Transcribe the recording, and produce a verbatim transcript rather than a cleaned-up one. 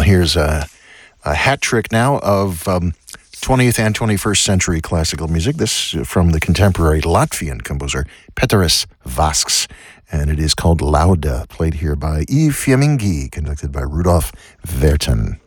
here's a, a hat trick now of um, twentieth and twenty-first century classical music. This from the contemporary Latvian composer Pēteris Vasks, and it is called Lauda, played here by Yves Fiammingi, conducted by Rudolf Vertin.